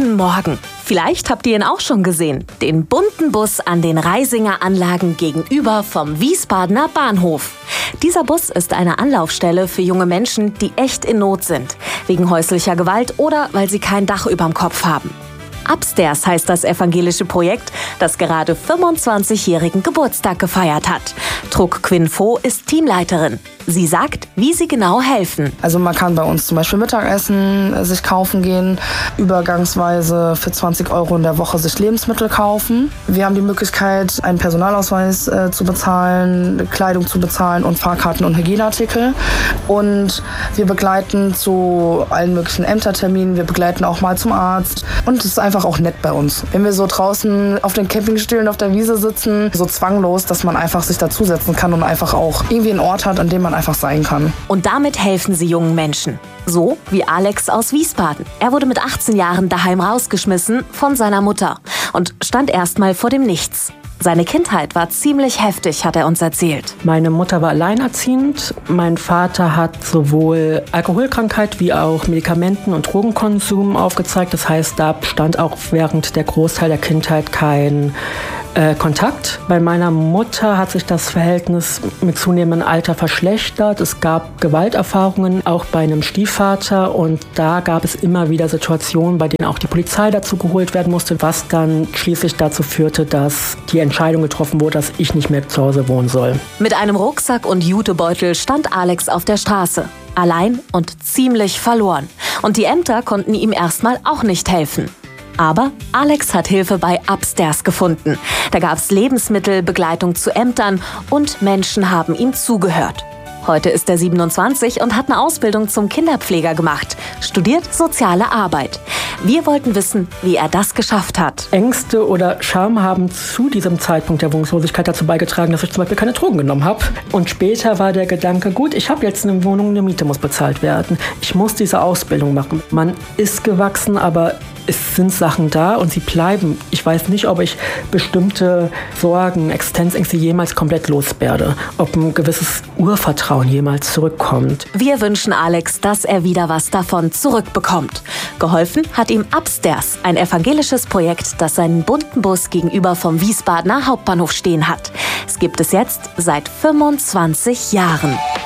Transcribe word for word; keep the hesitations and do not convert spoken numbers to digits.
Guten Morgen. Vielleicht habt ihr ihn auch schon gesehen. Den bunten Bus an den Reisinger Anlagen gegenüber vom Wiesbadener Bahnhof. Dieser Bus ist eine Anlaufstelle für junge Menschen, die echt in Not sind. Wegen häuslicher Gewalt oder weil sie kein Dach überm Kopf haben. Upstairs heißt das evangelische Projekt, das gerade fünfundzwanzigjährigen Geburtstag gefeiert hat. Truc Quinn Pho ist Teamleiterin. Sie sagt, wie sie genau helfen. Also man kann bei uns zum Beispiel Mittagessen äh, sich kaufen gehen, übergangsweise für zwanzig Euro in der Woche sich Lebensmittel kaufen. Wir haben die Möglichkeit, einen Personalausweis äh, zu bezahlen, Kleidung zu bezahlen und Fahrkarten und Hygieneartikel. Und wir begleiten zu allen möglichen Ämterterminen, wir begleiten auch mal zum Arzt. Und es ist einfach auch nett bei uns. Wenn wir so draußen auf den Campingstühlen auf der Wiese sitzen, so zwanglos, dass man einfach sich dazusetzen kann und einfach auch irgendwie einen Ort hat, an dem man einfach sein kann. Und damit helfen sie jungen Menschen. So wie Alex aus Wiesbaden. Er wurde mit achtzehn Jahren daheim rausgeschmissen von seiner Mutter und stand erstmal vor dem Nichts. Seine Kindheit war ziemlich heftig, hat er uns erzählt. Meine Mutter war alleinerziehend. Mein Vater hat sowohl Alkoholkrankheit wie auch Medikamenten- und Drogenkonsum aufgezeigt. Das heißt, da stand auch während der Großteil der Kindheit kein äh, Kontakt. Bei meiner Mutter hat sich das Verhältnis mit zunehmendem Alter verschlechtert. Es gab Gewalterfahrungen, auch bei einem Stiefvater. Und da gab es immer wieder Situationen, bei denen auch die Polizei dazu geholt werden musste, was dann schließlich dazu führte, dass die Entscheidung getroffen wurde, dass ich nicht mehr zu Hause wohnen soll. Mit einem Rucksack und Jutebeutel stand Alex auf der Straße. Allein und ziemlich verloren. Und die Ämter konnten ihm erstmal auch nicht helfen. Aber Alex hat Hilfe bei Upstairs gefunden. Da gab es Lebensmittel, Begleitung zu Ämtern und Menschen haben ihm zugehört. Heute ist er siebenundzwanzig und hat eine Ausbildung zum Kinderpfleger gemacht, studiert soziale Arbeit. Wir wollten wissen, wie er das geschafft hat. Ängste oder Scham haben zu diesem Zeitpunkt der Wohnungslosigkeit dazu beigetragen, dass ich zum Beispiel keine Drogen genommen habe. Und später war der Gedanke, gut, ich habe jetzt eine Wohnung, eine Miete muss bezahlt werden. Ich muss diese Ausbildung machen. Man ist gewachsen, aber es sind Sachen da und sie bleiben. Ich weiß nicht, ob ich bestimmte Sorgen, Existenzängste jemals komplett loswerde. Ob ein gewisses Urvertrauen jemals zurückkommt. Wir wünschen Alex, dass er wieder was davon zurückbekommt. Geholfen hat ihm Upstairs, ein evangelisches Projekt, das seinen bunten Bus gegenüber vom Wiesbadener Hauptbahnhof stehen hat. Es gibt es jetzt seit fünfundzwanzig Jahren.